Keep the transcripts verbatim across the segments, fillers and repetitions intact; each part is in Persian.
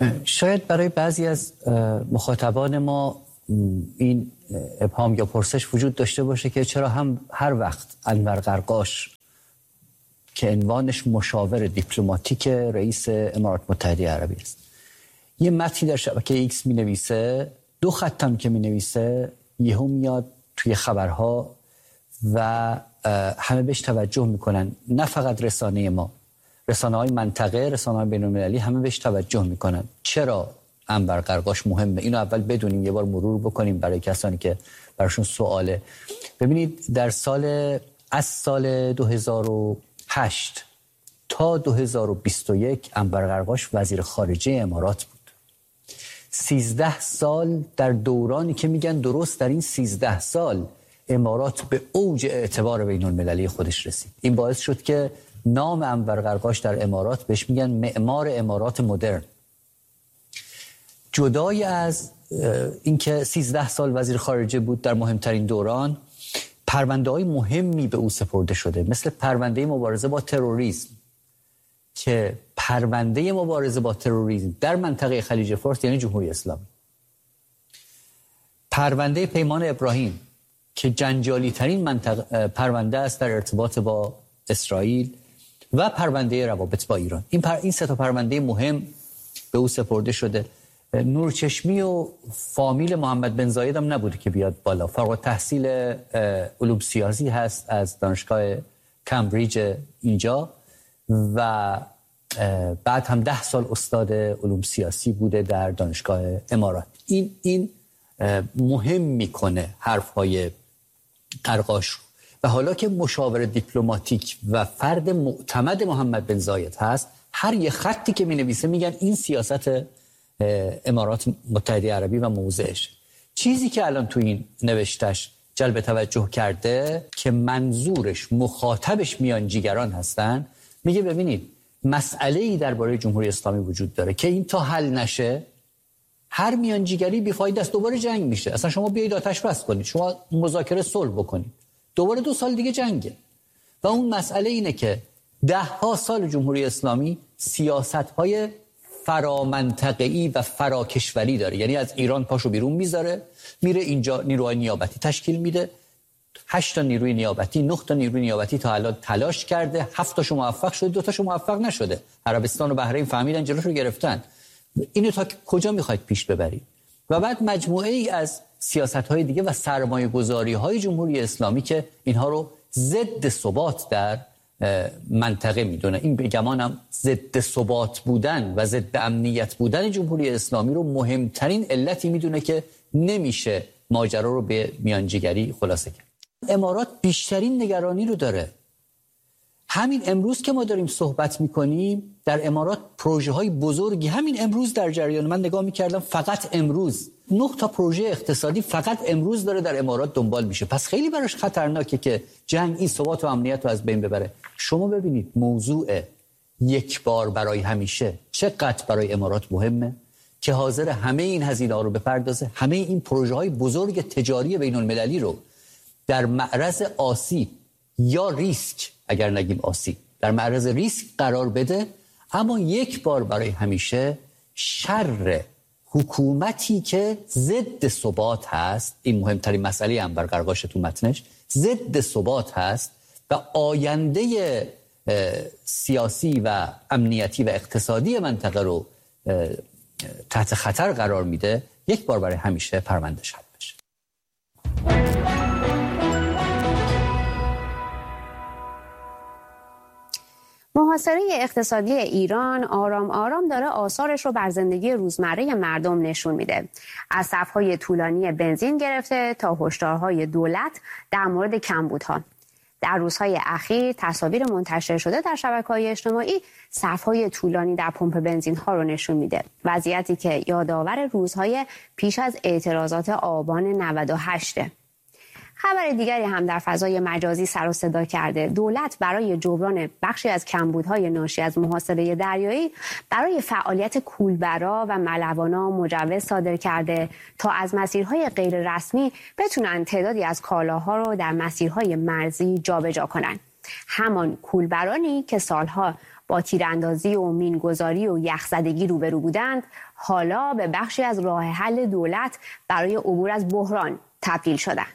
شاید برای بعضی از مخاطبان ما این ابهام یا پرسش وجود داشته باشه که چرا هم هر وقت انور قرقاش که عنوانش مشاور دیپلماتیک رئیس امارات متحده عربی است یه متنی در شبکه ایکس می نویسه، دو خطم که می نویسه یهو میاد توی خبرها و همه بهش توجه میکنن، نه فقط رسانه ما، رسانه های منطقه، رسانه های بین المللی همه بهش توجه میکنن. چرا انور قرقاش مهمه؟ اینو اول بدونیم، یه بار مرور بکنیم برای کسانی که براشون سواله. ببینید در سال از سال دو هزار و هشت تا دو هزار و بیست و یک انور قرقاش وزیر خارجه امارات بود. سیزده سال در دورانی که میگن درست در این سیزده سال امارات به اوج اعتبار بین المللی خودش رسید. این باعث شد که نام انور قرقاش در امارات بهش میگن معمار امارات مدرن. جدای از اینکه سیزده سال وزیر خارجه بود در مهمترین دوران، پرونده های مهمی به او سپرده شده، مثل پرونده مبارزه با تروریسم که پرونده مبارزه با تروریسم در منطقه خلیج فارس یعنی جمهوری اسلامی، پرونده پیمان ابراهیم که جنجالی ترین منطقه پرونده است در ارتباط با اسرائیل و پرونده روابط با ایران. این پر... این سه تا پرونده مهم به او سپرده شده. نورچشمی و فامیل محمد بن زاید هم نبوده که بیاد بالا. فارغ التحصیل علوم سیاسی هست از دانشگاه کمبریج اینجا و بعد هم ده سال استاد علوم سیاسی بوده در دانشگاه امارات. این این مهم میکنه حرفهای قرقاش رو. و حالا که مشاور دیپلماتیک و فرد معتمد محمد بن زاید هست، هر یه خطی که می‌نویسه میگن این سیاست امارات متحده عربی و موضعش. چیزی که الان تو این نوشتش جلب توجه کرده که منظورش مخاطبش میانجیگران هستن، میگه ببینید مسئله‌ای درباره جمهوری اسلامی وجود داره که این تا حل نشه هر میانجیگری بیفایده است، دوباره جنگ میشه. اصلا شما بیایید آتش بس کنید، شما مذاکره صلح بکنید، دوباره دو سال دیگه جنگه. و اون مسئله اینه که ده ها سال جمهوری اسلامی سیاست‌های فرامنطقه‌ای و فراکشوری داره، یعنی از ایران پاشو بیرون میذاره، میره اینجا نیروهای نیابتی تشکیل میده. هشت تا نیروی نیابتی، نه تا نیروی نیابتی تا الان تلاش کرده، هفت تاشو موفق شده، دو تاشو موفق نشده. عربستان و بحرین فهمیدن جلوشو گرفتن. اینو تا کجا میخواید پیش ببرید؟ و بعد مجموعه ای از سیاست‌های دیگه و سرمایه‌گذاری‌های جمهوری اسلامی که اینها رو ضد ثبات در منطقه میدونه. این به گمانم ضد ثبات بودن و ضد امنیت بودن جمهوری اسلامی رو مهمترین علتی میدونه که نمیشه ماجرا رو به میانجیگری خلاصه کرد. امارات بیشترین نگرانی رو داره. همین امروز که ما داریم صحبت میکنیم در امارات پروژه های بزرگی همین امروز در جریان، من نگاه میکردم فقط امروز نه تا پروژه اقتصادی فقط امروز داره در امارات دنبال میشه. پس خیلی براش خطرناکه که جنگ این ثبات و امنیت رو از بین ببره. شما ببینید موضوع یک بار برای همیشه چقدر برای امارات مهمه که حاضر همه این هزینه ها رو بپردازه، همه این پروژه های بزرگ تجاری بین المللی رو در معرض آسیب یا ریسک، اگر نگیم آسیب، در معرض ریسک قرار بده، اما یک بار برای همیشه شر حکومتی که ضد ثبات هست، این مهمترین مسئله انور قرقاش تو متنش، ضد ثبات هست و آینده سیاسی و امنیتی و اقتصادی منطقه رو تحت خطر قرار میده، یک بار برای همیشه پروندهش حل بشه. محاصره اقتصادی ایران آرام آرام داره آثارش رو بر زندگی روزمره مردم نشون میده. از صف‌های طولانی بنزین گرفته تا هشدارهای دولت در مورد کمبودها. در روزهای اخیر تصاویر منتشر شده در شبکه‌های اجتماعی صف‌های طولانی در پمپ بنزین ها رو نشون میده. وضعیتی که یادآور روزهای پیش از اعتراضات آبان نود و هشت. خبر دیگری هم در فضای مجازی سر و صدا کرده. دولت برای جبران بخشی از کمبودهای ناشی از محاصره دریایی برای فعالیت کولبرا و ملوانا مجوز صادر کرده تا از مسیرهای غیر رسمی بتونن تعدادی از کالاها رو در مسیرهای مرزی جابجا کنن. همان کولبرانی که سالها با تیراندازی و مینگذاری و یخزدگی روبرو بودند، حالا به بخشی از راه حل دولت برای عبور از بحران تبدیل شدند.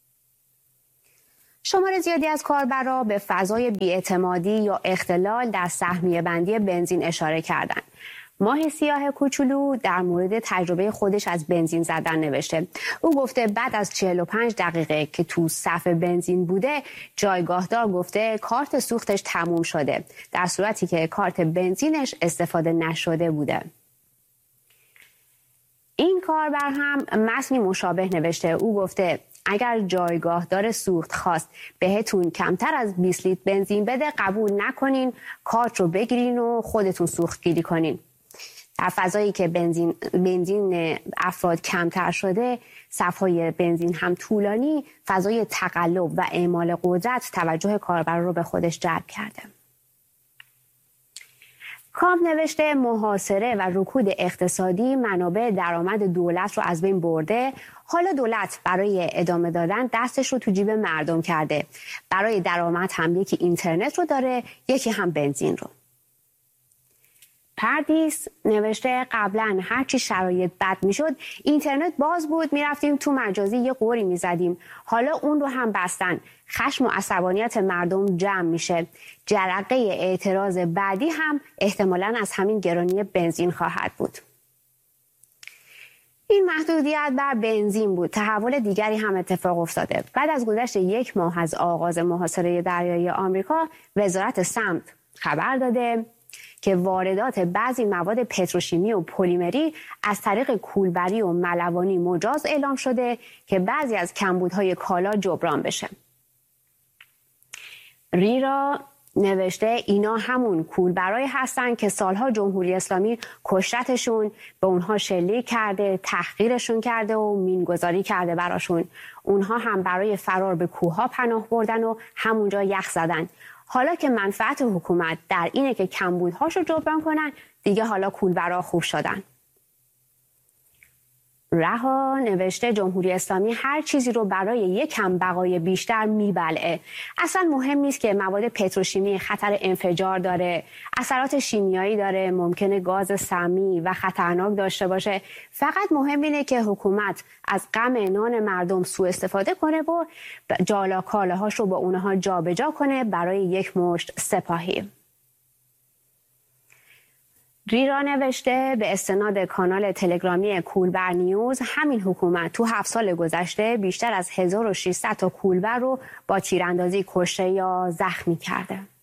شمار زیادی از کاربرا به فضای بی‌اعتمادی یا اختلال در سهمیه بندی بنزین اشاره کردند. ماه سیاه کوچولو در مورد تجربه خودش از بنزین زدن نوشته. او گفته بعد از چهل و پنج دقیقه که تو صف بنزین بوده، جایگاهدار گفته کارت سوختش تموم شده، در صورتی که کارت بنزینش استفاده نشده بوده. این کاربر هم متنی مشابه نوشته. او گفته اگر جایگاهدار سوخت خواست بهتون کمتر از بیست لیتر بنزین بده، قبول نکنین، کارت رو بگیرین و خودتون سوخت گیری کنین. در فضایی که بنزین بنزین افراد کمتر شده، صف‌های بنزین هم طولانی، فضای تقلب و اعمال قدرت توجه کاربر رو به خودش جلب کرده. کامپ نوشته محاصره و رکود اقتصادی منابع درآمد دولت رو از بین برده. حالا دولت برای ادامه دادن دستش رو تو جیب مردم کرده. برای درآمد هم یکی اینترنت رو داره، یکی هم بنزین رو. پردیس نوشته قبلا هرچی شرایط بد میشد اینترنت باز بود، میرفتیم تو مجازی یه قوری میزدیم. حالا اون رو هم بستن. خشم و عصبانیت مردم جمع میشه. جرقه اعتراض بعدی هم احتمالاً از همین گرانی بنزین خواهد بود. این محدودیت بر بنزین بود. تحول دیگری هم اتفاق افتاده. بعد از گذشت یک ماه از آغاز محاصره دریایی آمریکا، وزارت سمت خبر داده که واردات بعضی مواد پتروشیمی و پلیمری از طریق کولبری و ملوانی مجاز اعلام شده که بعضی از کمبودهای کالا جبران بشه. ریرا نوشته اینا همون کولبرای هستن که سالها جمهوری اسلامی کشتشون، به اونها شلیک کرده، تحقیرشون کرده و مینگذاری کرده براشون. اونها هم برای فرار به کوهها پناه بردن و همونجا یخ زدن. حالا که منفعت حکومت در اینه که کمبودهاشو جبران کنن، دیگه حالا کولبرا خوب شدن. رها نوشته جمهوری اسلامی هر چیزی رو برای یک کم بقای بیشتر میبلعه. اصلا مهم نیست که مواد پتروشیمی خطر انفجار داره، اثرات شیمیایی داره، ممکنه گاز سمی و خطرناک داشته باشه. فقط مهم اینه که حکومت از غم نان مردم سوء استفاده کنه و جالا کالاهاش رو با اونها جابجا کنه برای یک مشت سپاهی. ریرا نوشته به استناد کانال تلگرامی کولبر نیوز، همین حکومت تو هفت سال گذشته بیشتر از هزار و ششصد تا کولبر رو با تیراندازی کشته یا زخمی کرده.